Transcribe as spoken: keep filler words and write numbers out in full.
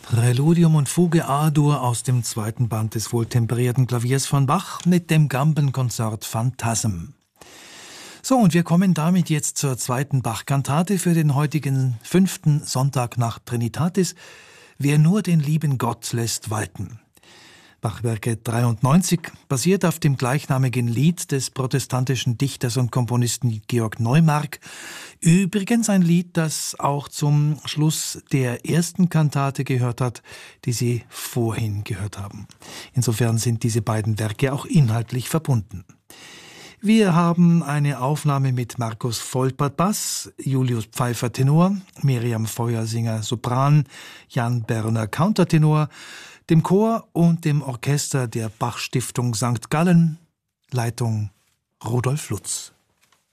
Präludium und Fuge A-Dur aus dem zweiten Band des wohltemperierten Klaviers von Bach mit dem Gambenkonzert Phantasm. So, und wir kommen damit jetzt zur zweiten Bach-Kantate für den heutigen fünften Sonntag nach Trinitatis. Wer nur den lieben Gott lässt walten. Bachwerke dreiundneunzig basiert auf dem gleichnamigen Lied des protestantischen Dichters und Komponisten Georg Neumark. Übrigens ein Lied, das auch zum Schluss der ersten Kantate gehört hat, die Sie vorhin gehört haben. Insofern sind diese beiden Werke auch inhaltlich verbunden. Wir haben eine Aufnahme mit Markus Volpert Bass, Julius Pfeiffer Tenor, Miriam Feuersinger Sopran, Jan Berner Countertenor, dem Chor und dem Orchester der Bach-Stiftung Sankt Gallen, Leitung Rudolf Lutz.